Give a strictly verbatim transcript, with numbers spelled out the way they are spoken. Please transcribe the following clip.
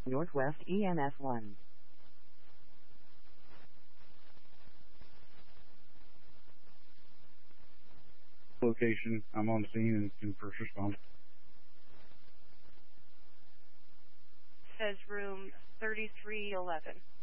Northwest E M S one. Location. I'm on scene and can first respond. Says room thirty-three eleven.